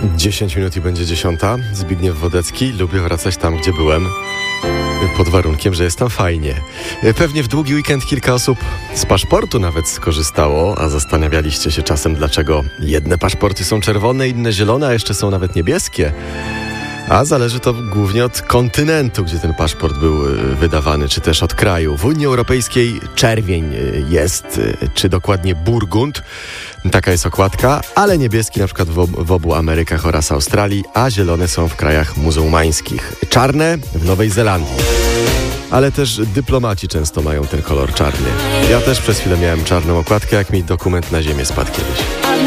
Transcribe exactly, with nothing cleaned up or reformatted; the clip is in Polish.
dziesięć minut i będzie dziesiąta. Zbigniew Wodecki. Lubię wracać tam, gdzie byłem. Pod warunkiem, że jest tam fajnie. Pewnie w długi weekend kilka osób z paszportu nawet skorzystało, a zastanawialiście się czasem, dlaczego jedne paszporty są czerwone, inne zielone, a jeszcze są nawet niebieskie. A zależy to głównie od kontynentu, gdzie ten paszport był wydawany, czy też od kraju. W Unii Europejskiej czerwień jest, czy dokładnie burgund. Taka jest okładka, ale niebieski na przykład w, ob- w obu Amerykach oraz Australii, a zielone są w krajach muzułmańskich. Czarne w Nowej Zelandii. Ale też dyplomaci często mają ten kolor czarny. Ja też przez chwilę miałem czarną okładkę, jak mi dokument na ziemię spadł kiedyś.